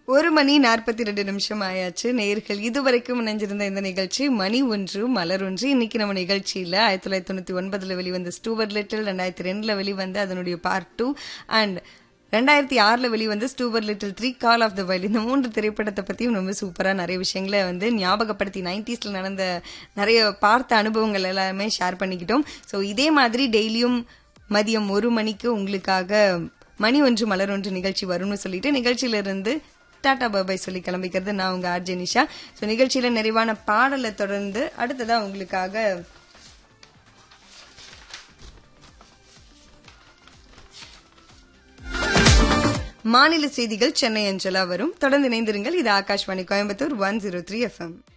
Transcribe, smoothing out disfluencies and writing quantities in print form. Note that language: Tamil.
1:42 ஆயாச்சு. நேயர்கள் இதுவரைக்கும் இணைஞ்சிருந்த இந்த நிகழ்ச்சி மணி ஒன்று மலர் ஒன்று. இன்னைக்கு நம்ம நிகழ்ச்சியில 1999 வெளிவந்த ஸ்டூவர்ட் லிட்டில், 2002 வெளிவந்த அதனுடைய பார்ட் 2 அண்ட் 2006 வெளிவந்த Stuart little 3 call of the wild, இந்த 3 திரைப்படத்தை பத்தியும் ரொம்ப சூப்பரா நிறைய விஷயங்களை ஞாபகப்படுத்தி 90s நடந்த நிறைய பார்த்த அனுபவங்கள் எல்லாமே ஷேர் பண்ணிக்கிட்டோம். ஸோ இதே மாதிரி டெய்லியும் மதியம் 1 மணிக்கு உங்களுக்காக மணி ஒன்று மலர் ஒன்று நிகழ்ச்சி வரும்னு சொல்லிட்டு நிகழ்ச்சியிலிருந்து டாடா பாபாய் சொல்லி கிளம்பிக்கிறது நான் உங்க ஆர்ஜே நிஷா. ஸோ நிகழ்ச்சியில நிறைவான பாடலை தொடர்ந்து அடுத்ததா உங்களுக்காக மாநில செய்திகள் சென்னை அஞ்சலா வரும். தொடர்ந்து இணைந்திருங்கள். இது ஆகாஷ்வாணி கோயம்புத்தூர் 103 FM.